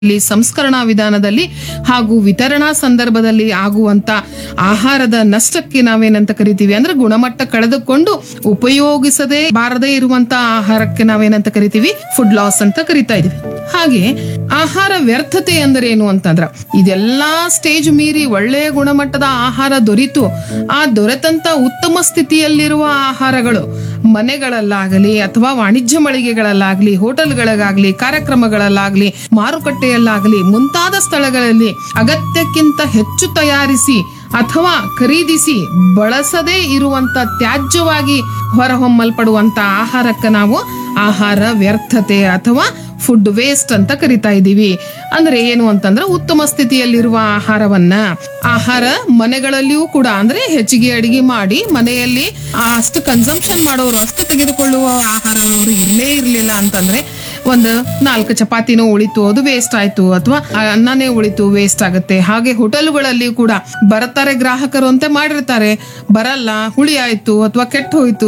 ಸಂಸ್ಕರಣಾ ವಿಧಾನದಲ್ಲಿ ಹಾಗೂ ವಿತರಣಾ ಸಂದರ್ಭದಲ್ಲಿ ಆಗುವಂತ ಆಹಾರದ ನಷ್ಟಕ್ಕೆ ನಾವೇನಂತ ಕರಿತೀವಿ ಅಂದ್ರೆ ಗುಣಮಟ್ಟ ಕಳೆದುಕೊಂಡು ಉಪಯೋಗಿಸದೇ ಬಾರದೇ ಇರುವಂತ ಆಹಾರಕ್ಕೆ ನಾವೇನಂತ ಕರಿತೀವಿ ಫುಡ್ ಲಾಸ್ ಅಂತ ಕರಿತಾ ಇದೀವಿ. ಹಾಗೆ ಆಹಾರ ವ್ಯರ್ಥತೆ ಅಂದ್ರೆ ಏನು ಅಂತಂದ್ರ ಇದೆಲ್ಲಾ ಸ್ಟೇಜ್ ಮೀರಿ ಒಳ್ಳೆಯ ಗುಣಮಟ್ಟದ ಆಹಾರ ದೊರೀತು ಆ ದೊರೆತಂತ ಉತ್ತಮ ಸ್ಥಿತಿಯಲ್ಲಿರುವ ಆಹಾರಗಳು ಮನೆಗಳಲ್ಲಾಗಲಿ ಅಥವಾ ವಾಣಿಜ್ಯ ಮಳಿಗೆಗಳಲ್ಲಾಗ್ಲಿ ಹೋಟೆಲ್ಗಳಾಗ್ಲಿ ಕಾರ್ಯಕ್ರಮಗಳಲ್ಲಾಗ್ಲಿ ಮಾರುಕಟ್ಟೆಯಲ್ಲಾಗಲಿ ಮುಂತಾದ ಸ್ಥಳಗಳಲ್ಲಿ ಅಗತ್ಯಕ್ಕಿಂತ ಹೆಚ್ಚು ತಯಾರಿಸಿ ಅಥವಾ ಖರೀದಿಸಿ ಬಳಸದೇ ಇರುವಂತ ತ್ಯಾಜ್ಯವಾಗಿ ಹೊರಹೊಮ್ಮಲ್ಪಡುವಂತ ಆಹಾರಕ್ಕೆ ನಾವು ಆಹಾರ ವ್ಯರ್ಥತೆ ಅಥವಾ ಫುಡ್ ವೇಸ್ಟ್ ಅಂತ ಕರಿತಾ ಇದೀವಿ. ಅಂದ್ರೆ ಏನು ಅಂತಂದ್ರೆ ಉತ್ತಮ ಸ್ಥಿತಿಯಲ್ಲಿರುವ ಆಹಾರ ಮನೆಗಳಲ್ಲಿಯೂ ಕೂಡ ಅಂದ್ರೆ ಹೆಚ್ಚಿಗೆ ಅಡಿಗೆ ಮಾಡಿ ಮನೆಯಲ್ಲಿ ಅಷ್ಟು ಕನ್ಸಂಪ್ಷನ್ ಮಾಡೋರು ಅಷ್ಟು ತೆಗೆದುಕೊಳ್ಳುವ ಆಹಾರದವರು ಇರ್ಲೇ ಇರ್ಲಿಲ್ಲ ಅಂತಂದ್ರೆ ಒಂದು 4 ಚಪಾತಿನೂ ಉಳಿತು ಅದು ವೇಸ್ಟ್ ಆಯ್ತು ಅಥವಾ ಅನ್ನನೇ ಉಳಿತು ವೇಸ್ಟ್ ಆಗುತ್ತೆ. ಹಾಗೆ ಹೋಟೆಲ್ಗಳಲ್ಲಿ ಕೂಡ ಬರ್ತಾರೆ ಗ್ರಾಹಕರು ಅಂತ ಮಾಡಿರ್ತಾರೆ, ಬರಲ್ಲ ಹುಳಿ ಆಯ್ತು ಅಥವಾ ಕೆಟ್ಟ ಹೋಯ್ತು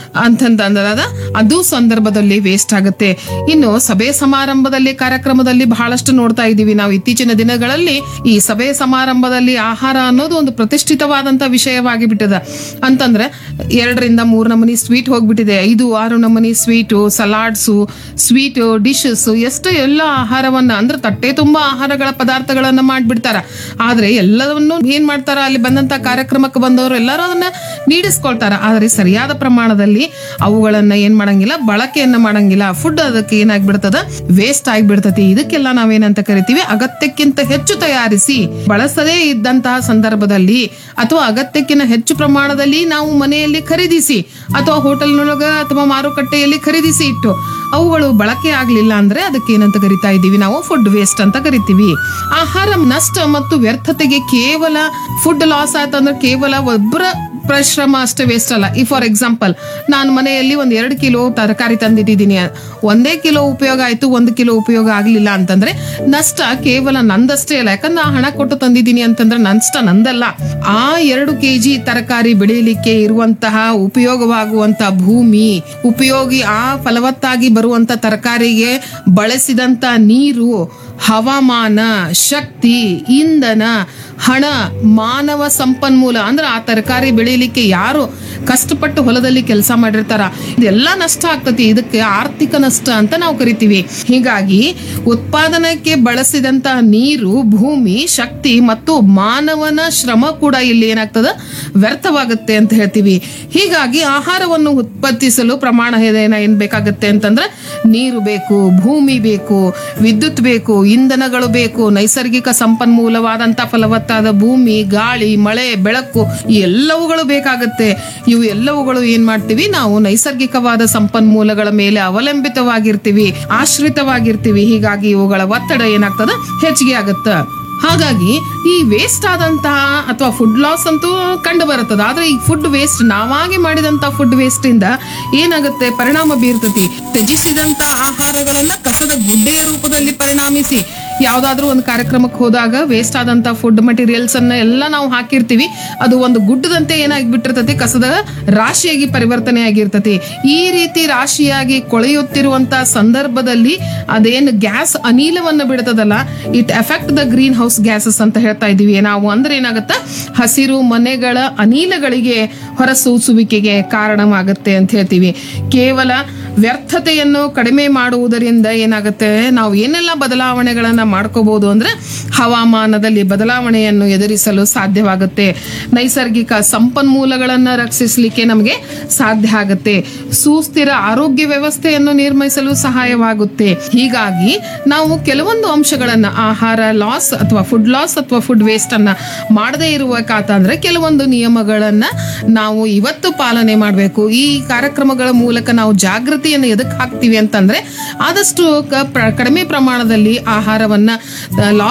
ಅಂತಂದ ಅದು ಸಂದರ್ಭದಲ್ಲಿ ವೇಸ್ಟ್ ಆಗುತ್ತೆ. ಇನ್ನು ಸಭೆ ಸಮಾರಂಭದಲ್ಲಿ ಕಾರ್ಯಕ್ರಮದಲ್ಲಿ ಬಹಳಷ್ಟು ನೋಡ್ತಾ ಇದೀವಿ ನಾವು ಇತ್ತೀಚಿನ ದಿನಗಳಲ್ಲಿ. ಈ ಸಭೆ ಸಮಾರಂಭದಲ್ಲಿ ಆಹಾರ ಅನ್ನೋದು ಒಂದು ಪ್ರತಿಷ್ಠಿತವಾದಂತ ವಿಷಯವಾಗಿ ಬಿಟ್ಟಿದೆ. ಅಂತಂದ್ರೆ 2 ರಿಂದ 3 ನಮೂನಿ ಸ್ವೀಟ್ ಹೋಗ್ಬಿಟ್ಟಿದೆ, 5-6 ನಮೂನಿ ಸ್ವೀಟು, ಸಲಾಡ್ಸು, ಸ್ವೀಟ್ ಡಿಶಸ್, ಎಷ್ಟು ಎಲ್ಲ ಆಹಾರವನ್ನ ಅಂದ್ರೆ ತಟ್ಟೆ ತುಂಬಾ ಆಹಾರಗಳ ಪದಾರ್ಥಗಳನ್ನ ಮಾಡ್ಬಿಡ್ತಾರ. ಆದ್ರೆ ಎಲ್ಲವನ್ನೂ ಏನ್ ಮಾಡ್ತಾರ, ಅಲ್ಲಿ ಬಂದಂತ ಕಾರ್ಯಕ್ರಮಕ್ಕೆ ಬಂದವರು ಎಲ್ಲರೂ ಅದನ್ನ ನೀಡಿಸ್ಕೊಳ್ತಾರ. ಆದ್ರೆ ಸರಿಯಾದ ಪ್ರಮಾಣದಲ್ಲಿ ಅವುಗಳನ್ನ ಏನ್ ಮಾಡಂಗಿಲ್ಲ, ಬಳಕೆಯನ್ನ ಮಾಡಂಗಿಲ್ಲ. ಫುಡ್ ಅದಕ್ಕೆ ಏನಾಗ್ಬಿಡ್ತದ, ವೇಸ್ಟ್ ಆಗಿಬಿಡ್ತತಿ. ಇದಕ್ಕೆಲ್ಲ ನಾವೇನಂತ ಕರಿತೀವಿ, ಅಗತ್ಯಕ್ಕಿಂತ ಹೆಚ್ಚು ತಯಾರಿಸಿ ಬಳಸದೇ ಇದ್ದಂತಹ ಸಂದರ್ಭದಲ್ಲಿ ಅಥವಾ ಅಗತ್ಯಕ್ಕಿಂತ ಹೆಚ್ಚು ಪ್ರಮಾಣದಲ್ಲಿ ನಾವು ಮನೆಯಲ್ಲಿ ಖರೀದಿಸಿ ಅಥವಾ ಹೋಟೆಲ್ನೊಳಗ ಅಥವಾ ಮಾರುಕಟ್ಟೆಯಲ್ಲಿ ಖರೀದಿಸಿ ಇಟ್ಟು ಅವುಗಳು ಬಳಕೆ ಆಗ್ಲಿಲ್ಲ ಅಂದ್ರೆ ಅದಕ್ಕೆ ಏನಂತ ಕರಿತಾ ಇದೀವಿ ನಾವು, ಫುಡ್ ವೇಸ್ಟ್ ಅಂತ ಕರಿತೀವಿ. ಆಹಾರ ನಷ್ಟ ಮತ್ತು ವ್ಯರ್ಥತೆಗೆ ಕೇವಲ ಫುಡ್ ಲಾಸ್ ಆಯ್ತಂದ್ರೆ ಕೇವಲ ಒಬ್ಬರ ಪರಿಶ್ರಮ ಅಷ್ಟೇ ವೇಸ್ಟ್ ಅಲ್ಲ. ಈ ಫಾರ್ ಎಕ್ಸಾಂಪಲ್ ನಾನು ಮನೆಯಲ್ಲಿ 2 ಕಿಲೋ ತರಕಾರಿ ತಂದಿಟ್ಟಿದ್ದೀನಿ, 1 ಕಿಲೋ ಉಪಯೋಗ ಆಯ್ತು, 1 ಕಿಲೋ ಉಪಯೋಗ ಆಗ್ಲಿಲ್ಲ ಅಂತಂದ್ರೆ ನಷ್ಟ ಕೇವಲ ನಂದಷ್ಟೇ ಅಲ್ಲ. ಯಾಕಂದ್ರೆ ಹಣ ಕೊಟ್ಟು ತಂದಿದ್ದೀನಿ ಅಂತಂದ್ರೆ ನಷ್ಟ ನಂದಲ್ಲ. ಆ 2 ಕೆಜಿ ತರಕಾರಿ ಬೆಳೆಯಲಿಕ್ಕೆ ಇರುವಂತಹ ಉಪಯೋಗವಾಗುವಂತ ಭೂಮಿ, ಉಪಯೋಗಿ ಆ ಫಲವತ್ತಾಗಿ ಬರುವಂತ ತರಕಾರಿಗೆ ಬಳಸಿದಂತ ನೀರು, ಹವಾಮಾನ, ಶಕ್ತಿ, ಇಂಧನ, ಹಣ, ಮಾನವ ಸಂಪನ್ಮೂಲ ಅಂದ್ರೆ ಆ ತರಕಾರಿ ಬೆಳೀಲಿಕ್ಕೆ ಯಾರು ಕಷ್ಟಪಟ್ಟು ಹೊಲದಲ್ಲಿ ಕೆಲಸ ಮಾಡಿರ್ತಾರ ಇದೆಲ್ಲ ನಷ್ಟ ಆಗ್ತತಿ. ಇದಕ್ಕೆ ಆರ್ಥಿಕ ನಷ್ಟ ಅಂತ ನಾವು ಕರಿತೀವಿ. ಹೀಗಾಗಿ ಉತ್ಪಾದನೆಗೆ ಬಳಸಿದಂತ ನೀರು, ಭೂಮಿ, ಶಕ್ತಿ ಮತ್ತು ಮಾನವನ ಶ್ರಮ ಕೂಡ ಇಲ್ಲಿ ಏನಾಗ್ತದ, ವ್ಯರ್ಥವಾಗುತ್ತೆ ಅಂತ ಹೇಳ್ತೀವಿ. ಹೀಗಾಗಿ ಆಹಾರವನ್ನು ಉತ್ಪಾದಿಸಲು ಪ್ರಮಾಣ ಏನ್ ಬೇಕಾಗುತ್ತೆ ಅಂತಂದ್ರೆ ನೀರು ಬೇಕು, ಭೂಮಿ ಬೇಕು, ವಿದ್ಯುತ್ ಬೇಕು, ಇಂಧನಗಳು ಬೇಕು, ನೈಸರ್ಗಿಕ ಸಂಪನ್ಮೂಲವಾದಂತ ಫಲವತ್ತಾದ ಭೂಮಿ, ಗಾಳಿ, ಮಳೆ, ಬೆಳಕು ಈ ಎಲ್ಲವುಗಳು ಬೇಕಾಗುತ್ತೆ. ಇವು ಎಲ್ಲವುಗಳು ಏನ್ ಮಾಡ್ತೀವಿ ನಾವು, ನೈಸರ್ಗಿಕವಾದ ಸಂಪನ್ಮೂಲಗಳ ಮೇಲೆ ಅವಲಂಬಿತವಾಗಿರ್ತೀವಿ, ಆಶ್ರಿತವಾಗಿರ್ತೀವಿ. ಹೀಗಾಗಿ ಇವುಗಳ ಒತ್ತಡ ಏನಾಗ್ತದ, ಹೆಚ್ಚಿಗೆ ಆಗುತ್ತ. ಹಾಗಾಗಿ ಈ ವೇಸ್ಟ್ ಆದಂತಹ ಅಥವಾ ಫುಡ್ ಲಾಸ್ ಅಂತೂ ಕಂಡು ಬರುತ್ತದೆ. ಆದ್ರೆ ಈ ಫುಡ್ ವೇಸ್ಟ್ ನಾವಾಗಿ ಮಾಡಿದಂತ ಫುಡ್ ವೇಸ್ಟ್ ಇಂದ ಏನಾಗುತ್ತೆ, ಪರಿಣಾಮ ಬೀರ್ತತಿ. ತ್ಯಜಿಸಿದಂತ ಆಹಾರಗಳನ್ನ ಕಸದ ಗುಡ್ಡೆಯ ರೂಪದಲ್ಲಿ ಪರಿಣಾಮಿಸಿ ಯಾವ್ದಾದ್ರು ಒಂದು ಕಾರ್ಯಕ್ರಮಕ್ಕೆ ಹೋದಾಗ ವೇಸ್ಟ್ ಆದಂತ ಫುಡ್ ಮಟೀರಿಯಲ್ಸ್ ಅನ್ನ ಎಲ್ಲ ನಾವು ಹಾಕಿರ್ತೀವಿ, ಅದು ಒಂದು ಗುಡ್ಡದಂತೆ ಏನಾಗ್ಬಿಟ್ಟಿರ್ತತಿ, ಕಸದ ರಾಶಿಯಾಗಿ ಪರಿವರ್ತನೆ ಆಗಿರ್ತತಿ. ಈ ರೀತಿ ರಾಶಿಯಾಗಿ ಕೊಳೆಯುತ್ತಿರುವಂತ ಸಂದರ್ಭದಲ್ಲಿ ಅದೇನು gas ಅನಿಲವನ್ನ ಬಿಡ್ತದಲ್ಲ, it effect the green house gases ಅಂತ ಹೇಳ್ತಾ ಇದೀವಿ ನಾವು. ಅಂದ್ರೆ ಏನಾಗುತ್ತೆ, ಹಸಿರು ಮನೆಗಳ ಅನಿಲಗಳಿಗೆ ಹೊರಸೂಸುವಿಕೆಗೆ ಕಾರಣವಾಗುತ್ತೆ ಅಂತ ಹೇಳ್ತೀವಿ. ಕೇವಲ ವ್ಯರ್ಥತೆಯನ್ನು ಕಡಿಮೆ ಮಾಡುವುದರಿಂದ ಏನಾಗುತ್ತೆ, ನಾವು ಏನೆಲ್ಲ ಬದಲಾವಣೆಗಳನ್ನ ಮಾಡ್ಕೋಬಹುದು ಅಂದ್ರೆ ಹವಾಮಾನದಲ್ಲಿ ಬದಲಾವಣೆಯನ್ನು ಎದುರಿಸಲು ಸಾಧ್ಯವಾಗುತ್ತೆ, ನೈಸರ್ಗಿಕ ಸಂಪನ್ಮೂಲಗಳನ್ನ ರಕ್ಷಿಸಲಿಕ್ಕೆ ನಮಗೆ ಸಾಧ್ಯ ಆಗುತ್ತೆ, ಸುಸ್ಥಿರ ಆರೋಗ್ಯ ವ್ಯವಸ್ಥೆಯನ್ನು ನಿರ್ಮಿಸಲು ಸಹಾಯವಾಗುತ್ತೆ. ಹೀಗಾಗಿ ನಾವು ಕೆಲವೊಂದು ಅಂಶಗಳನ್ನ ಆಹಾರ ಲಾಸ್ ಅಥವಾ ಫುಡ್ ಲಾಸ್ ಅಥವಾ ಫುಡ್ ವೇಸ್ಟ್ ಅನ್ನ ಮಾಡದೇ ಇರುವಕಾತಂದ್ರೆ ಕೆಲವೊಂದು ನಿಯಮಗಳನ್ನ ನಾವು ಇವತ್ತು ಪಾಲನೆ ಮಾಡಬೇಕು. ಈ ಕಾರ್ಯಕ್ರಮಗಳ ಮೂಲಕ ನಾವು ಜಾಗೃತಿಯನ್ನು ಎದಕ್ಕೆ ಹಾಕ್ತಿವಿ ಅಂತಂದ್ರೆ ಆದಷ್ಟು ಕಡಿಮೆ ಪ್ರಮಾಣದಲ್ಲಿ ಆಹಾರವನ್ನ ಲಾಸ್ ಮಾಡೋದನ್ನ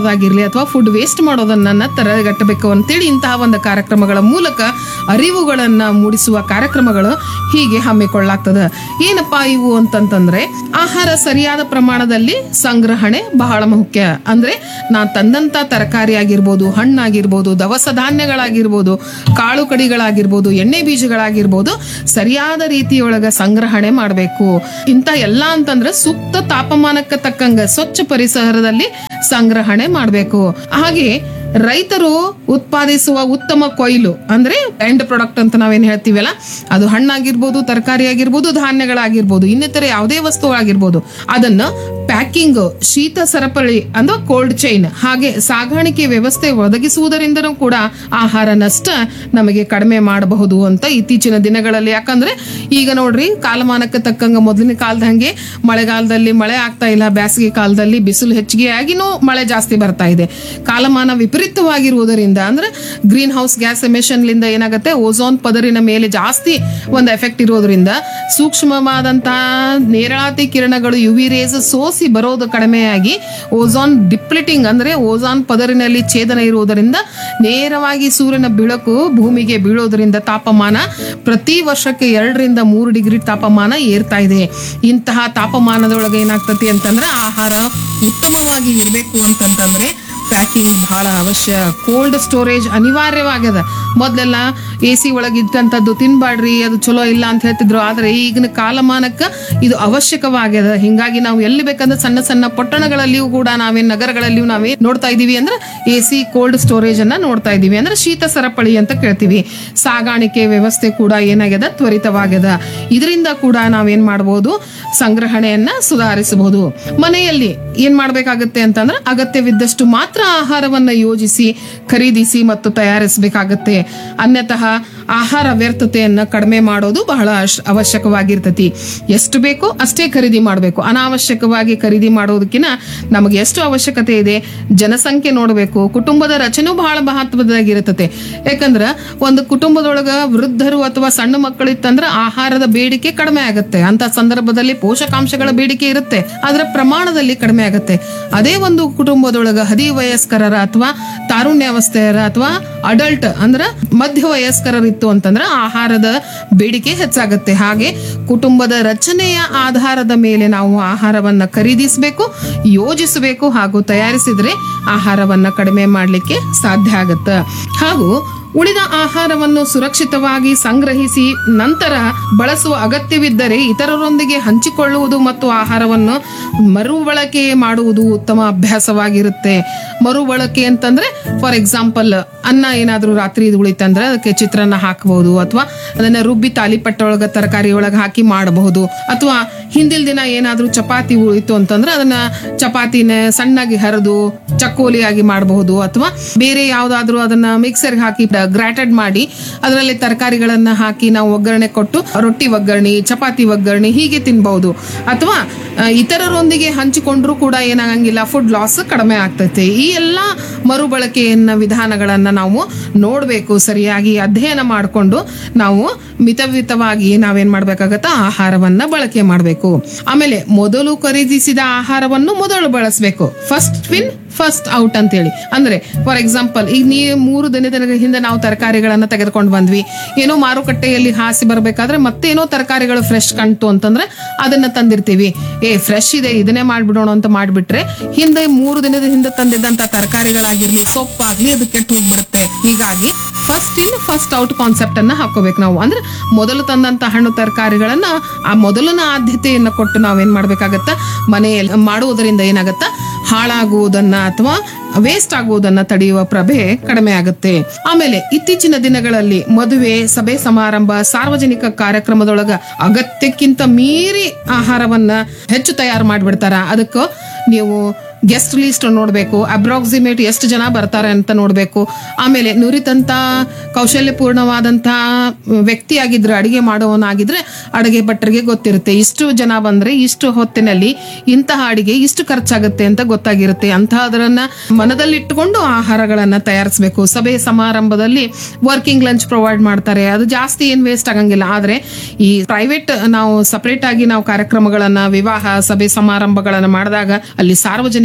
ಮಾಡೋದಾಗಿರ್ಲಿ ಅಥವಾ ಫುಡ್ ವೇಸ್ಟ್ ಮಾಡೋದನ್ನ ತಡೆಗಟ್ಟಬೇಕು ಅಂತೇಳಿ ಇಂತಹ ಒಂದು ಕಾರ್ಯಕ್ರಮಗಳ ಮೂಲಕ ಅರಿವುಗಳನ್ನ ಮೂಡಿಸುವ ಕಾರ್ಯಕ್ರಮಗಳು ಹೀಗೆ ಹಮ್ಮಿಕೊಳ್ಳಾಗ್ತದ. ಏನಪ್ಪಾ ಇವು ಅಂತಂತಂದ್ರೆ, ಆಹಾರ ಸರಿಯಾದ ಪ್ರಮಾಣದಲ್ಲಿ ಸಂಗ್ರಹಣೆ ಬಹಳ ಮುಖ್ಯ. ಅಂದ್ರೆ ನಾ ತಂದಂತ ತರಕಾರಿ ಆಗಿರ್ಬೋದು, ಹಣ್ಣಾಗಿರ್ಬೋದು, ದವಸ ಧಾನ್ಯಗಳಾಗಿರ್ಬೋದು, ಕಾಳು ಕಡಿಗಳಾಗಿರ್ಬೋದು, ಎಣ್ಣೆ ಬೀಜಗಳಾಗಿರ್ಬೋದು, ಸರಿಯಾದ ರೀತಿಯೊಳಗ ಸಂಗ್ರಹಣೆ ಮಾಡಬೇಕು. ಇಂತ ಎಲ್ಲ ಅಂತಂದ್ರೆ ಸೂಕ್ತ ತಾಪಮಾನಕ್ಕೆ ತಕ್ಕಂಗ ಸ್ವಚ್ಛ ಪರಿಸರದಲ್ಲಿ ಸಂಗ್ರಹಣೆ ಮಾಡಬೇಕು. ಹಾಗೆ ರೈತರು ಉತ್ಪಾದಿಸುವ ಉತ್ತಮ ಕೊಯ್ಲು ಅಂದ್ರೆ ಎಂಡ್ ಪ್ರಾಡಕ್ಟ್ ಅಂತ ನಾವೇನ್ ಹೇಳ್ತೀವಲ್ಲ, ಅದು ಹಣ್ಣಾಗಿರ್ಬೋದು, ತರಕಾರಿ ಆಗಿರ್ಬೋದು, ಧಾನ್ಯಗಳಾಗಿರ್ಬೋದು, ಇನ್ನಿತರ ಯಾವುದೇ ವಸ್ತು ಆಗಿರ್ಬೋದು, ಅದನ್ನ ಪ್ಯಾಕಿಂಗ್, ಶೀತ ಸರಪಳಿ ಅಂದ್ರೆ ಕೋಲ್ಡ್ ಚೈನ್, ಹಾಗೆ ಸಾಗಾಣಿಕೆ ವ್ಯವಸ್ಥೆ ಒದಗಿಸುವುದರಿಂದನೂ ಕೂಡ ಆಹಾರ ನಷ್ಟ ನಮಗೆ ಕಡಿಮೆ ಮಾಡಬಹುದು ಅಂತ ಇತ್ತೀಚಿನ ದಿನಗಳಲ್ಲಿ. ಯಾಕಂದ್ರೆ ಈಗ ನೋಡ್ರಿ, ಕಾಲಮಾನಕ್ಕೆ ತಕ್ಕಂಗ ಮೊದಲಿನ ಕಾಲದಂಗೆ ಮಳೆಗಾಲದಲ್ಲಿ ಮಳೆ ಆಗ್ತಾ ಇಲ್ಲ, ಬೇಸಿಗೆ ಕಾಲದಲ್ಲಿ ಬಿಸಿಲು ಹೆಚ್ಚಿಗೆ ಆಗಿನೂ ಮಳೆ ಜಾಸ್ತಿ ಬರ್ತಾ ಇದೆ. ಕಾಲಮಾನ ವಿಪರೀತವಾಗಿರುವುದರಿಂದ ಅಂದ್ರೆ ಗ್ರೀನ್ ಹೌಸ್ ಗ್ಯಾಸ್ ಎಮಿಷನ್ ಲಿಂದ ಏನಾಗುತ್ತೆ, ಓಝೋನ್ ಪದರಿನ ಮೇಲೆ ಜಾಸ್ತಿ ಒಂದು ಎಫೆಕ್ಟ್ ಇರೋದ್ರಿಂದ ಸೂಕ್ಷ್ಮವಾದಂತಹ ನೇರಳಾತಿ ಕಿರಣಗಳು ಯುವಿ ರೇಸ್ ಸೋಸಿ ಬರೋದು ಕಡಿಮೆಯಾಗಿ ಓಝೋನ್ ಡಿಪ್ಲಿಟಿಂಗ್ ಅಂದ್ರೆ ಓಝೋನ್ ಪದರಿನಲ್ಲಿ ಛೇದನ ಇರುವುದರಿಂದ ನೇರವಾಗಿ ಸೂರ್ಯನ ಬೆಳಕು ಭೂಮಿಗೆ ಬೀಳೋದ್ರಿಂದ ತಾಪಮಾನ ಪ್ರತಿ ವರ್ಷಕ್ಕೆ 2 ರಿಂದ 3 ಡಿಗ್ರಿ ತಾಪಮಾನ ಏರ್ತಾ ಇದೆ. ಇಂತಹ ತಾಪಮಾನದೊಳಗೆ ಏನಾಗ್ತತಿ ಅಂತಂದ್ರೆ ಆಹಾರ ಉತ್ತಮವಾಗಿ ಇರಬೇಕು ಅಂತಂತಂದ್ರೆ ಪ್ಯಾಕಿಂಗ್ ಬಹಳ ಅವಶ್ಯ. Cold storage ಅನಿವಾರ್ಯವಾಗ್ಯದ. ಮೊದಲೆಲ್ಲ AC ಒಳಗಿದ್ದಂಥದ್ದು ತಿನ್ಬಾಡ್ರಿ, ಅದು ಚಲೋ ಇಲ್ಲ ಅಂತ ಹೇಳ್ತಿದ್ರು. ಆದ್ರೆ ಈಗಿನ ಕಾಲಮಾನಕ್ಕ ಇದು ಅವಶ್ಯಕವಾಗ್ಯದ. ಹಿಂಗಾಗಿ ನಾವು ಎಲ್ಲಿ ಬೇಕಂದ್ರೆ ಸಣ್ಣ ಸಣ್ಣ ಪಟ್ಟಣಗಳಲ್ಲಿಯೂ ಕೂಡ ನಗರಗಳಲ್ಲಿಯೂ ನಾವೇ ನೋಡ್ತಾ ಇದೀವಿ ಅಂದ್ರೆ AC ಕೋಲ್ಡ್ ಸ್ಟೋರೇಜ್ ಅನ್ನ ನೋಡ್ತಾ ಇದೀವಿ. ಅಂದ್ರೆ ಶೀತ ಸರಪಳಿ ಅಂತ ಕೇಳ್ತೀವಿ. ಸಾಗಾಣಿಕೆ ವ್ಯವಸ್ಥೆ ಕೂಡ ಏನಾಗ್ಯದ, ತ್ವರಿತವಾಗ್ಯದ. ಇದರಿಂದ ಕೂಡ ನಾವೇನ್ ಮಾಡಬಹುದು, ಸಂಗ್ರಹಣೆಯನ್ನ ಸುಧಾರಿಸಬಹುದು. ಮನೆಯಲ್ಲಿ ಏನ್ ಮಾಡ್ಬೇಕಾಗತ್ತೆ ಅಂತಂದ್ರೆ ಅಗತ್ಯವಿದ್ದಷ್ಟು ಮಾತ್ರ ಆಹಾರವನ್ನ ಯೋಜಿಸಿ, ಖರೀದಿಸಿ ಮತ್ತು ತಯಾರಿಸಬೇಕಾಗತ್ತೆ. ಅನ್ಯತಃ ಆಹಾರ ವ್ಯರ್ಥತೆಯನ್ನ ಕಡಿಮೆ ಮಾಡೋದು ಬಹಳ ಅವಶ್ಯಕವಾಗಿರ್ತತಿ. ಎಷ್ಟು ಬೇಕೋ ಅಷ್ಟೇ ಖರೀದಿ ಮಾಡಬೇಕು. ಅನಾವಶ್ಯಕವಾಗಿ ಖರೀದಿ ಮಾಡೋದಕ್ಕಿಂತ ನಮಗೆ ಎಷ್ಟು ಅವಶ್ಯಕತೆ ಇದೆ, ಜನಸಂಖ್ಯೆ ನೋಡಬೇಕು, ಕುಟುಂಬದ ರಚನೆ ಬಹಳ ಮಹತ್ವದಾಗಿರ್ತತೆ. ಯಾಕಂದ್ರ ಒಂದು ಕುಟುಂಬದೊಳಗ ವೃದ್ಧರು ಅಥವಾ ಸಣ್ಣ ಮಕ್ಕಳಿತ್ತಂದ್ರ ಆಹಾರದ ಬೇಡಿಕೆ ಕಡಿಮೆ ಆಗುತ್ತೆ. ಅಂತ ಸಂದರ್ಭದಲ್ಲಿ ಪೋಷಕಾಂಶಗಳ ಬೇಡಿಕೆ ಇರುತ್ತೆ, ಅದರ ಪ್ರಮಾಣದಲ್ಲಿ ಕಡಿಮೆ ಆಗುತ್ತೆ. ಅದೇ ಒಂದು ಕುಟುಂಬದೊಳಗ ಹದಿವಯಸ್ಕರರ ಅಥವಾ ತಾರುಣ್ಯಾವಸ್ಥೆಯರ ಅಥವಾ ಅಡಲ್ಟ್ ಅಂದ್ರ ಮಧ್ಯ ವಯಸ್ಕರರಿತ್ತು ಅಂತಂದ್ರೆ ಆಹಾರದ ಬೇಡಿಕೆ ಹೆಚ್ಚಾಗುತ್ತೆ. ಹಾಗೆ ಕುಟುಂಬದ ರಚನೆಯ ಆಧಾರದ ಮೇಲೆ ನಾವು ಆಹಾರವನ್ನ ಖರೀದಿಸಬೇಕು, ಯೋಜಿಸಬೇಕು ಹಾಗೂ ತಯಾರಿಸಿದ್ರೆ ಆಹಾರವನ್ನ ಕಡಿಮೆ ಮಾಡಲಿಕ್ಕೆ ಸಾಧ್ಯ ಆಗತ್ತೆ. ಹಾಗೂ ಉಳಿದ ಆಹಾರವನ್ನು ಸುರಕ್ಷಿತವಾಗಿ ಸಂಗ್ರಹಿಸಿ ನಂತರ ಬಳಸುವ ಅಗತ್ಯವಿದ್ದರೆ ಇತರರೊಂದಿಗೆ ಹಂಚಿಕೊಳ್ಳುವುದು ಮತ್ತು ಆಹಾರವನ್ನು ಮರುಬಳಕೆ ಮಾಡುವುದು ಉತ್ತಮ ಅಭ್ಯಾಸವಾಗಿರುತ್ತೆ. ಮರುಬಳಕೆ ಅಂತಂದ್ರೆ ಫಾರ್ ಎಕ್ಸಾಂಪಲ್ ಅನ್ನ ಏನಾದ್ರೂ ರಾತ್ರಿ ಉಳಿತಂದ್ರೆ ಅದಕ್ಕೆ ಚಿತ್ರಾನ್ನ ಹಾಕಬಹುದು, ಅಥವಾ ಅದನ್ನ ರುಬ್ಬಿ ತಾಲಿಪಟ್ಟ ಒಳಗ ತರಕಾರಿ ಒಳಗ ಹಾಕಿ ಮಾಡಬಹುದು. ಅಥವಾ ಹಿಂದಿನ ದಿನ ಏನಾದ್ರೂ ಚಪಾತಿ ಉಳಿತು ಅಂತಂದ್ರೆ ಅದನ್ನ ಚಪಾತಿನ ಸಣ್ಣಾಗಿ ಹರಿದು ಚಕ್ಕೋಲಿಯಾಗಿ ಮಾಡಬಹುದು. ಅಥವಾ ಬೇರೆ ಯಾವ್ದಾದ್ರು ಅದನ್ನ ಮಿಕ್ಸರ್ಗೆ ಹಾಕಿ ಗ್ರಾಟೆಡ್ ಮಾಡಿ ಅದರಲ್ಲಿ ತರಕಾರಿಗಳನ್ನ ಹಾಕಿ ನಾವು ಒಗ್ಗರಣೆ ಕೊಟ್ಟು ರೊಟ್ಟಿ ಒಗ್ಗರಣೆ, ಚಪಾತಿ ಒಗ್ಗರಣೆ ಹೀಗೆ ತಿನ್ಬಹುದು. ಅಥವಾ ಇತರರೊಂದಿಗೆ ಹಂಚಿಕೊಂಡ್ರು ಕೂಡ ಏನಾಗಂಗಿಲ್ಲ, ಫುಡ್ ಲಾಸ್ ಕಡಿಮೆ ಆಗ್ತೈತೆ. ಈ ಎಲ್ಲಾ ಮರುಬಳಕೆಯನ್ನ ವಿಧಾನಗಳನ್ನ ನಾವು ನೋಡ್ಬೇಕು, ಸರಿಯಾಗಿ ಅಧ್ಯಯನ ಮಾಡಿಕೊಂಡು ನಾವು ಮಿತವಾಗಿ ನಾವೇನ್ ಮಾಡ್ಬೇಕಾಗತ್ತ, ಆಹಾರವನ್ನ ಬಳಕೆ ಮಾಡಬೇಕು. ಆಮೇಲೆ ಮೊದಲು ಖರೀದಿಸಿದ ಆಹಾರವನ್ನು ಮೊದಲು ಬಳಸಬೇಕು. ಫಸ್ಟ್ ಇನ್ ಫಸ್ಟ್ ಔಟ್ ಅಂತೇಳಿ. ಅಂದ್ರೆ ಫಾರ್ ಎಕ್ಸಾಂಪಲ್ ಈಗ ನೀವು 3 ದಿನದ ಹಿಂದೆ ನಾವು ತರಕಾರಿಗಳನ್ನ ತೆಗೆದುಕೊಂಡು ಬಂದ್ವಿ, ಏನೋ ಮಾರುಕಟ್ಟೆಯಲ್ಲಿ ಹಾಸಿ ಬರ್ಬೇಕಾದ್ರೆ ಮತ್ತೇನೋ ತರಕಾರಿಗಳು ಫ್ರೆಶ್ ಕಾಣ್ತು ಅಂತಂದ್ರೆ ಅದನ್ನ ತಂದಿರ್ತೀವಿ. ಫ್ರೆಶ್ ಇದೆ ಇದನ್ನೇ ಮಾಡ್ಬಿಡೋಣ ಅಂತ ಮಾಡ್ಬಿಟ್ರೆ ಹಿಂದೆ 3 ದಿನದ ಹಿಂದೆ ತಂದಿದ್ದಂತ ತರಕಾರಿಗಳಾಗಿರ್ಲಿ, ಸೊಪ್ಪಾಗ್ಲಿ ಅದು ಕೆಟ್ಟು ಹೋಗ್ಬಿಡುತ್ತೆ. ಹೀಗಾಗಿ first in first out concept ಅನ್ನ ಹಾಕೋಬೇಕು ನಾವು. ಅಂದ್ರೆ ಮೊದಲು ತಂದಂತ ಹಣ್ಣು ತರಕಾರಿಗಳನ್ನ ಆ ಮೊದಲನ ಆದ್ಯತೆಯನ್ನ ಕೊಟ್ಟು ನಾವೇನ್ ಮಾಡ್ಬೇಕಾಗತ್ತ, ಮನೆಯಲ್ಲಿ ಮಾಡುವುದರಿಂದ ಏನಾಗತ್ತ, ಹಾಳಾಗುವುದನ್ನ ಅಥವಾ ವೇಸ್ಟ್ ಆಗುವುದನ್ನ ತಡೆಯುವ ಪ್ರಭೆ ಕಡಿಮೆ ಆಗುತ್ತೆ. ಆಮೇಲೆ ಇತ್ತೀಚಿನ ದಿನಗಳಲ್ಲಿ ಮದುವೆ, ಸಭೆ ಸಮಾರಂಭ, ಸಾರ್ವಜನಿಕ ಕಾರ್ಯಕ್ರಮದೊಳಗ ಅಗತ್ಯಕ್ಕಿಂತ ಮೀರಿ ಆಹಾರವನ್ನ ಹೆಚ್ಚು ತಯಾರು ಮಾಡ್ಬಿಡ್ತಾರ. ಅದಕ್ಕೆ ನೀವು ಗೆಸ್ಟ್ ಲೀಸ್ಟ್ ನೋಡ್ಬೇಕು, ಅಪ್ರಾಕ್ಸಿಮೇಟ್ ಎಷ್ಟು ಜನ ಬರ್ತಾರೆ ಅಂತ ನೋಡ್ಬೇಕು. ಆಮೇಲೆ ನುರಿತಂತ ಕೌಶಲ್ಯಪೂರ್ಣವಾದಂತ ವ್ಯಕ್ತಿ ಆಗಿದ್ರೆ, ಅಡಿಗೆ ಮಾಡೋವನಾಗಿದ್ರೆ ಅಡಿಗೆ ಭಟ್ಟರಿಗೆ ಗೊತ್ತಿರುತ್ತೆ, ಇಷ್ಟು ಜನ ಬಂದ್ರೆ ಇಷ್ಟು ಹೊತ್ತಿನಲ್ಲಿ ಇಂತಹ ಅಡಿಗೆ ಇಷ್ಟು ಖರ್ಚಾಗುತ್ತೆ ಅಂತ ಗೊತ್ತಾಗಿರುತ್ತೆ. ಅಂತಹದರನ್ನ ಮನದಲ್ಲಿಟ್ಟುಕೊಂಡು ಆಹಾರಗಳನ್ನ ತಯಾರಿಸಬೇಕು. ಸಭೆ ಸಮಾರಂಭದಲ್ಲಿ ವರ್ಕಿಂಗ್ ಲಂಚ್ ಪ್ರೊವೈಡ್ ಮಾಡ್ತಾರೆ, ಅದು ಜಾಸ್ತಿ ಏನ್ ವೇಸ್ಟ್ ಆಗಂಗಿಲ್ಲ. ಆದ್ರೆ ಈ ಪ್ರೈವೇಟ್ ನಾವು ಸಪರೇಟ್ ಆಗಿ ನಾವು ಕಾರ್ಯಕ್ರಮಗಳನ್ನ, ವಿವಾಹ ಸಭೆ ಸಮಾರಂಭಗಳನ್ನ ಮಾಡಿದಾಗ ಅಲ್ಲಿ ಸಾರ್ವಜನಿಕ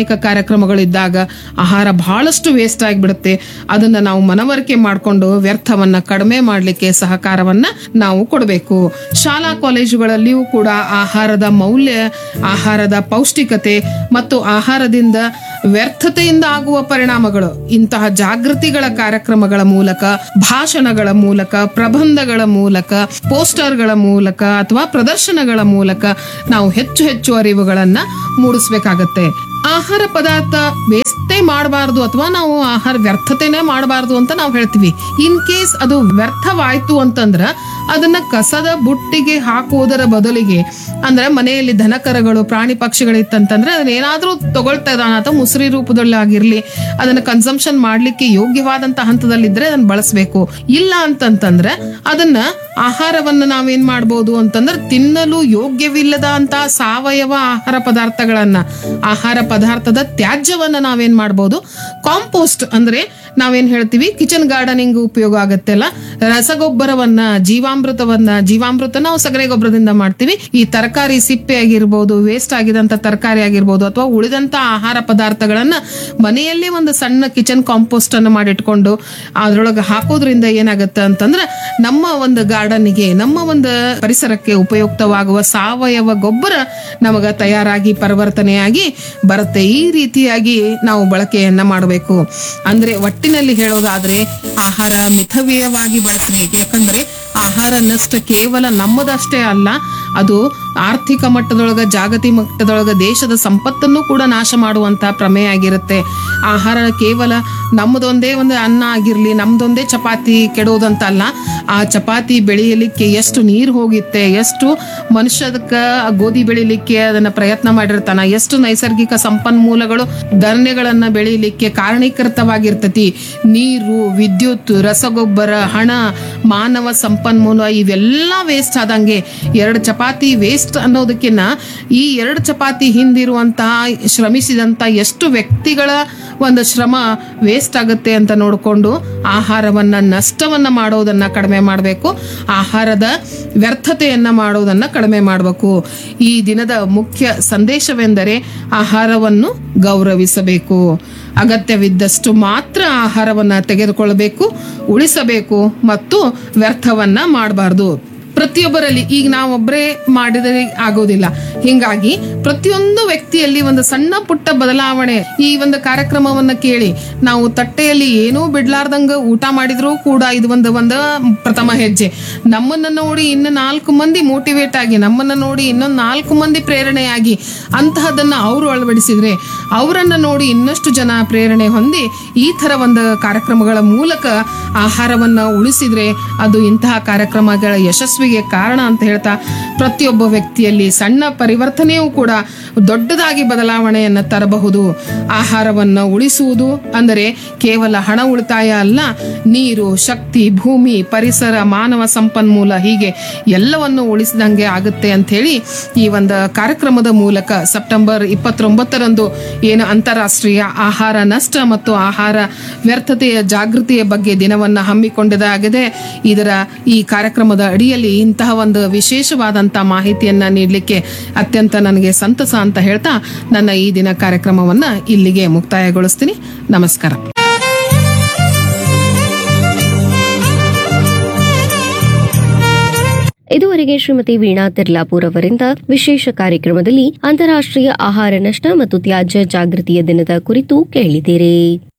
ಸಾರ್ವಜನಿಕ ಕಾರ್ಯಕ್ರಮಗಳಿದ್ದಾಗ ಆಹಾರ ಬಹಳಷ್ಟು ವೇಸ್ಟ್ ಆಗಿಬಿಡುತ್ತೆ. ಅದನ್ನ ನಾವು ಮನವರಿಕೆ ಮಾಡಿಕೊಂಡು ವ್ಯರ್ಥವನ್ನ ಕಡಿಮೆ ಮಾಡಲಿಕ್ಕೆ ಸಹಕಾರವನ್ನ ನಾವು ಕೊಡಬೇಕು. ಶಾಲಾ ಕಾಲೇಜುಗಳಲ್ಲಿಯೂ ಕೂಡ ಆಹಾರದ ಮೌಲ್ಯ, ಆಹಾರದ ಪೌಷ್ಟಿಕತೆ ಮತ್ತು ಆಹಾರದಿಂದ ವ್ಯರ್ಥತೆಯಿಂದ ಆಗುವ ಪರಿಣಾಮಗಳು, ಇಂತಹ ಜಾಗೃತಿಗಳ ಕಾರ್ಯಕ್ರಮಗಳ ಮೂಲಕ, ಭಾಷಣಗಳ ಮೂಲಕ, ಪ್ರಬಂಧಗಳ ಮೂಲಕ, ಪೋಸ್ಟರ್ಗಳ ಮೂಲಕ ಅಥವಾ ಪ್ರದರ್ಶನಗಳ ಮೂಲಕ ನಾವು ಹೆಚ್ಚು ಹೆಚ್ಚು ಅರಿವುಗಳನ್ನ ಮೂಡಿಸ್ಬೇಕಾಗತ್ತೆ. ಆಹಾರ ಪದಾರ್ಥ ವೇಸ್ಟೇ ಮಾಡಬಾರ್ದು ಅಥವಾ ನಾವು ಆಹಾರ ವ್ಯರ್ಥತೆನೇ ಮಾಡಬಾರ್ದು ಅಂತ ನಾವು ಹೇಳ್ತೀವಿ. ಇನ್ ಕೇಸ್ ಅದು ವ್ಯರ್ಥವಾಯ್ತು ಅಂತಂದ್ರ ಅದನ್ನ ಕಸದ ಬುಟ್ಟಿಗೆ ಹಾಕುವುದರ ಬದಲಿಗೆ, ಅಂದ್ರೆ ಮನೆಯಲ್ಲಿ ದನಕರಗಳು ಪ್ರಾಣಿ ಪಕ್ಷಿಗಳಿತ್ತಂತಂದ್ರೆ ಅದನ್ನ ಏನಾದ್ರೂ ತಗೊಳ್ತಾ ಇದಾನ ಅಥವಾ ಮುಸುರಿ ರೂಪದಲ್ಲಿ ಆಗಿರ್ಲಿ, ಅದನ್ನ ಕನ್ಸಂಪ್ಷನ್ ಮಾಡ್ಲಿಕ್ಕೆ ಯೋಗ್ಯವಾದಂತ ಹಂತದಲ್ಲಿದ್ರೆ ಅದನ್ನ ಬಳಸಬೇಕು. ಇಲ್ಲ ಅಂತಂತಂದ್ರೆ ಅದನ್ನ ಆಹಾರವನ್ನ ನಾವೇನ್ ಮಾಡ್ಬೋದು ಅಂತಂದ್ರೆ ತಿನ್ನಲು ಯೋಗ್ಯವಿಲ್ಲದ ಅಂತ ಸಾವಯವ ಆಹಾರ ಪದಾರ್ಥಗಳನ್ನ, ಆಹಾರ ಪದಾರ್ಥದ ತ್ಯಾಜ್ಯವನ್ನ ನಾವೇನ್ ಮಾಡ್ಬೋದು, ಕಾಂಪೋಸ್ಟ್ ಅಂದ್ರೆ ನಾವೇನ್ ಹೇಳ್ತೀವಿ ಕಿಚನ್ ಗಾರ್ಡನಿಂಗ್ ಉಪಯೋಗ ಆಗತ್ತೆಲ್ಲ, ರಸಗೊಬ್ಬರವನ್ನ, ಜೀವಾಮೃತ ನಾವು ಸಗರೆ ಗೊಬ್ಬರದಿಂದ ಮಾಡ್ತೀವಿ. ಈ ತರಕಾರಿ ಸಿಪ್ಪೆ ಆಗಿರ್ಬೋದು, ವೇಸ್ಟ್ ಆಗಿದಂತ ತರಕಾರಿ ಆಗಿರ್ಬೋದು ಅಥವಾ ಉಳಿದಂತ ಆಹಾರ ಪದಾರ್ಥಗಳನ್ನ ಮನೆಯಲ್ಲಿ ಒಂದು ಸಣ್ಣ ಕಿಚನ್ ಕಾಂಪೋಸ್ಟ್ ಅನ್ನು ಮಾಡಿಟ್ಕೊಂಡು ಅದ್ರೊಳಗೆ ಹಾಕೋದ್ರಿಂದ ಏನಾಗತ್ತೆ ಅಂತಂದ್ರೆ ನಮ್ಮ ಒಂದು ಗಾರ್ಡನ್ಗೆ, ನಮ್ಮ ಒಂದು ಪರಿಸರಕ್ಕೆ ಉಪಯುಕ್ತವಾಗುವ ಸಾವಯವ ಗೊಬ್ಬರ ನಮಗ ತಯಾರಾಗಿ ಪರಿವರ್ತನೆಯಾಗಿ ಬರುತ್ತೆ. ಈ ರೀತಿಯಾಗಿ ನಾವು ಬಳಕೆಯನ್ನ ಮಾಡಬೇಕು. ಅಂದ್ರೆ ಒಟ್ಟಿನಲ್ಲಿ ಹೇಳೋದಾದ್ರೆ ಆಹಾರ ಮಿತವ್ಯಯವಾಗಿ ಬಳಸ್ರಿ. ಯಾಕಂದ್ರೆ ಆಹಾರ ನಷ್ಟ ಕೇವಲ ನಮ್ಮದಷ್ಟೇ ಅಲ್ಲ, ಅದು ಆರ್ಥಿಕ ಮಟ್ಟದೊಳಗ, ಜಾಗತಿಕ ಮಟ್ಟದೊಳಗ ದೇಶದ ಸಂಪತ್ತನ್ನು ಕೂಡ ನಾಶ ಮಾಡುವಂತ ಪ್ರಮೇಯ ಆಗಿರುತ್ತೆ. ಆಹಾರ ಕೇವಲ ನಮ್ಮದೊಂದೇ ಒಂದು ಅನ್ನ ಆಗಿರ್ಲಿ, ನಮ್ದೊಂದೇ ಚಪಾತಿ ಕೆಡೋದಂತ ಅಲ್ಲ, ಆ ಚಪಾತಿ ಬೆಳೆಯಲಿಕ್ಕೆ ಎಷ್ಟು ನೀರು ಹೋಗುತ್ತೆ, ಎಷ್ಟು ಮನುಷ್ಯದಕ್ಕ ಗೋಧಿ ಬೆಳಿಲಿಕ್ಕೆ ಅದನ್ನ ಪ್ರಯತ್ನ ಮಾಡಿರ್ತಾನ, ಎಷ್ಟು ನೈಸರ್ಗಿಕ ಸಂಪನ್ಮೂಲಗಳು ಧಾನ್ಯಗಳನ್ನ ಬೆಳಿಲಿಕ್ಕೆ ಕಾರಣೀಕೃತವಾಗಿರ್ತತಿ. ನೀರು, ವಿದ್ಯುತ್, ರಸಗೊಬ್ಬರ, ಹಣ, ಮಾನವ ಸಂಪನ್ಮೂಲ ಇವೆಲ್ಲ ವೇಸ್ಟ್ ಆದಂಗೆ 2 ಚಪಾತಿ ವೇಸ್ಟ್ ಅನ್ನೋದಕ್ಕಿಂತ ಈ 2 ಚಪಾತಿ ಹಿಂದಿರುವಂತಹ ಶ್ರಮಿಸಿದಂತ ಎಷ್ಟು ವ್ಯಕ್ತಿಗಳ ಒಂದು ಶ್ರಮ ವೇಸ್ಟ್ ಆಗುತ್ತೆ ಅಂತ ನೋಡಿಕೊಂಡು ಆಹಾರವನ್ನ, ನಷ್ಟವನ್ನ ಮಾಡೋದನ್ನ ಕಡಿಮೆ ಮಾಡಬೇಕು. ಆಹಾರದ ವ್ಯರ್ಥತೆಯನ್ನ ಮಾಡೋದನ್ನ ಕಡಿಮೆ ಮಾಡಬೇಕು. ಈ ದಿನದ ಮುಖ್ಯ ಸಂದೇಶವೆಂದರೆ ಆಹಾರವನ್ನು ಗೌರವಿಸಬೇಕು. ಅಗತ್ಯವಿದ್ದಷ್ಟು ಮಾತ್ರ ಆಹಾರವನ್ನ ತೆಗೆದುಕೊಳ್ಳಬೇಕು, ಉಳಿಸಬೇಕು ಮತ್ತು ವ್ಯರ್ಥವನ್ನ ಮಾಡಬಾರ್ದು. ಪ್ರತಿಯೊಬ್ಬರಲ್ಲಿ ಈಗ ನಾವೊಬ್ಬರೇ ಮಾಡಿದರೆ ಆಗೋದಿಲ್ಲ. ಹಿಂಗಾಗಿ ಪ್ರತಿಯೊಂದು ವ್ಯಕ್ತಿಯಲ್ಲಿ ಒಂದು ಸಣ್ಣ ಪುಟ್ಟ ಬದಲಾವಣೆ, ಈ ಒಂದು ಕಾರ್ಯಕ್ರಮವನ್ನ ಕೇಳಿ ನಾವು ತಟ್ಟೆಯಲ್ಲಿ ಏನೂ ಬಿಡ್ಲಾರ್ದಂಗ ಊಟ ಮಾಡಿದ್ರೂ ಕೂಡ ಇದು ಒಂದು ಪ್ರಥಮ ಹೆಜ್ಜೆ. ನಮ್ಮನ್ನ ನೋಡಿ ಇನ್ನು 4 ಮಂದಿ ಮೋಟಿವೇಟ್ ಆಗಿ, ನಮ್ಮನ್ನ ನೋಡಿ ಇನ್ನೊಂದು 4 ಮಂದಿ ಪ್ರೇರಣೆಯಾಗಿ ಅಂತಹದನ್ನ ಅವರು ಅಳವಡಿಸಿದ್ರೆ, ಅವರನ್ನ ನೋಡಿ ಇನ್ನಷ್ಟು ಜನ ಪ್ರೇರಣೆ ಹೊಂದಿ ಈ ತರ ಒಂದು ಕಾರ್ಯಕ್ರಮಗಳ ಮೂಲಕ ಆಹಾರವನ್ನ ಉಳಿಸಿದ್ರೆ ಅದು ಇಂತಹ ಕಾರ್ಯಕ್ರಮಗಳ ಯಶಸ್ವಿಗೆ ಕಾರಣ ಅಂತ ಹೇಳ್ತಾ, ಪ್ರತಿಯೊಬ್ಬ ವ್ಯಕ್ತಿಯಲ್ಲಿ ಸಣ್ಣ ಪರಿವರ್ತನೆಯೂ ಕೂಡ ದೊಡ್ಡದಾಗಿ ಬದಲಾವಣೆಯನ್ನ ತರಬಹುದು. ಆಹಾರವನ್ನ ಉಳಿಸುವುದು ಅಂದರೆ ಕೇವಲ ಹಣ ಉಳಿತಾಯ ಅಲ್ಲ, ನೀರು, ಶಕ್ತಿ, ಭೂಮಿ, ಪರಿಸರ, ಮಾನವ ಸಂಪನ್ಮೂಲ ಹೀಗೆ ಎಲ್ಲವನ್ನು ಉಳಿಸಿದಂಗೆ ಆಗುತ್ತೆ ಅಂತ ಹೇಳಿ ಈ ಒಂದು ಕಾರ್ಯಕ್ರಮದ ಮೂಲಕ ಸೆಪ್ಟೆಂಬರ್ 29ರಂದು ಏನು ಅಂತಾರಾಷ್ಟ್ರೀಯ ಆಹಾರ ನಷ್ಟ ಮತ್ತು ಆಹಾರ ವ್ಯರ್ಥತೆಯ ಜಾಗೃತಿಯ ಬಗ್ಗೆ ದಿನವನ್ನ ಹಮ್ಮಿಕೊಂಡಿದ್ದಾಗಿದೆ. ಇದರ ಈ ಕಾರ್ಯಕ್ರಮದ ಅಡಿಯಲ್ಲಿ ಇಂತಹ ಒಂದು ವಿಶೇಷವಾದಂತ ಮಾಹಿತಿಯನ್ನ ನೀಡಲಿಕ್ಕೆ ಅತ್ಯಂತ ನನಗೆ ಸಂತಸ ಅಂತ ಹೇಳ್ತಾ ನನ್ನ ಈ ದಿನ ಕಾರ್ಯಕ್ರಮವನ್ನ ಇಲ್ಲಿಗೆ ಮುಕ್ತಾಯಗೊಳಿಸ್ತೀನಿ. ನಮಸ್ಕಾರ. ಇದುವರೆಗೆ ಶ್ರೀಮತಿ ವೀಣಾ ತಿರ್ಲಾಪುರ್ ಅವರಿಂದ ವಿಶೇಷ ಕಾರ್ಯಕ್ರಮದಲ್ಲಿ ಅಂತಾರಾಷ್ಟ್ರೀಯ ಆಹಾರ ನಷ್ಟ ಮತ್ತು ತ್ಯಾಜ್ಯ ಜಾಗೃತಿಯ ದಿನದ ಕುರಿತು ಕೇಳಿದಿರಿ.